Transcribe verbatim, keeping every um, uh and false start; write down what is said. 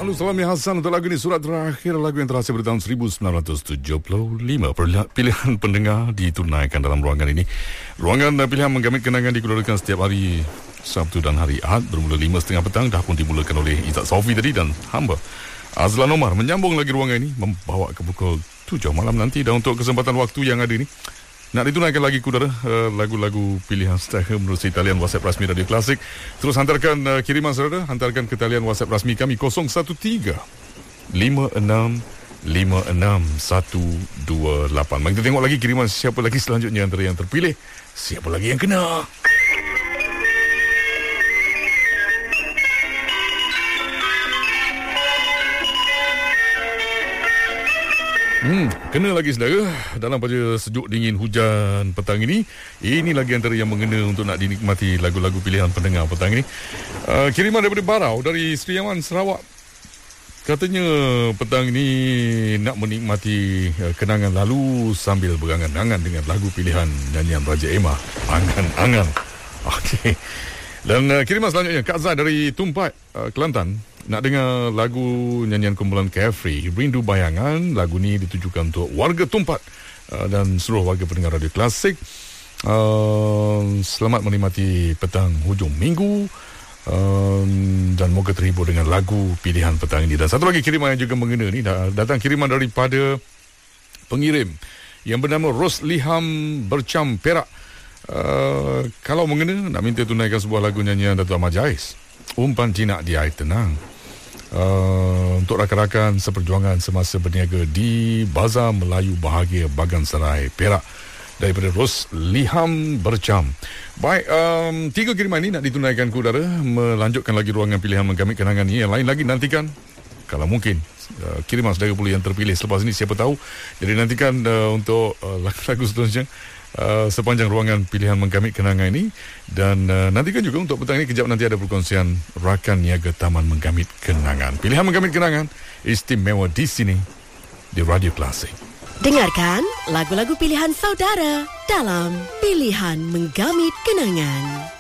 Lalu Salami Hasan untuk lagu ini, surat terakhir, lagu yang terhasil pada tahun seribu sembilan ratus tujuh puluh lima. Pilihan pendengar ditunaikan dalam ruangan ini. Ruangan pilihan menggamit kenangan dikeluarkan setiap hari Sabtu dan hari Ahad bermula lima tiga puluh petang. Dah pun dimulakan oleh Izzat Sofi tadi dan hamba Azlan Omar menyambung lagi ruangan ini membawa ke pukul tujuh malam nanti. Dan untuk kesempatan waktu yang ada ini, nak ditunaikan lagi kudara uh, lagu-lagu pilihan secara menerusi talian WhatsApp rasmi Radio Klasik. Terus hantarkan uh, kiriman saudara, hantarkan ke talian WhatsApp rasmi kami kosong satu tiga lima enam lima enam satu dua lapan. Mari kita tengok lagi kiriman siapa lagi selanjutnya antara yang terpilih, siapa lagi yang kena. Hmm, kena lagi saudara. Dalam pada sejuk dingin hujan petang ini, ini lagi antara yang mengena untuk nak dinikmati lagu-lagu pilihan pendengar petang ini. Uh, kiriman daripada Barau dari Seri Aman Sarawak. Katanya petang ini nak menikmati uh, kenangan lalu sambil berangan-angan dengan lagu pilihan nyanyian Raja Emma, Angan-Angan. Okey. Dan uh, kiriman selanjutnya Kak Zai dari Tumpat, uh, Kelantan. Nak dengar lagu nyanyian kumpulan Carefree, Rindu Bayangan. Lagu ni ditujukan untuk warga Tumpat uh, dan seluruh warga pendengar Radio Klasik. Uh, selamat menikmati petang hujung minggu uh, dan moga terhibur dengan lagu pilihan petang ini. Dan satu lagi kiriman yang juga mengena ni, datang kiriman daripada pengirim yang bernama Ros Liham Bercam Perak. Uh, kalau mengena, nak minta tunaikan sebuah lagu nyanyian Datuk Ahmad Jais, Umpan Jinak di Air Tenang. Uh, untuk rakan-rakan seperjuangan semasa berniaga di Bazar Melayu Bahagia Bagansarai, Perak, daripada Ros Liham Bercam. Baik, um, tiga kiriman ini nak ditunaikan ke udara, melanjutkan lagi ruangan pilihan menggamit kenangan ini. Yang lain lagi nantikan, kalau mungkin uh, kiriman saudara pula yang terpilih selepas ini, siapa tahu. Jadi nantikan uh, untuk uh, lagu-lagu seterusnya Uh, sepanjang ruangan pilihan menggamit kenangan ini. Dan uh, nantikan juga untuk petang ini, kejap nanti ada perkongsian rakan niaga Taman Menggamit Kenangan. Pilihan menggamit kenangan istimewa di sini di Radio Klasik. Dengarkan lagu-lagu pilihan saudara dalam Pilihan Menggamit Kenangan.